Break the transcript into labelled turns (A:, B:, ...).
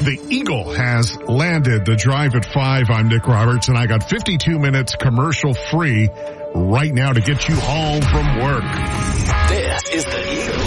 A: The Eagle has landed. The Drive at 5. I'm Nick Roberts, and I got 52 minutes commercial free right now to get you home from work.
B: This is the Eagle.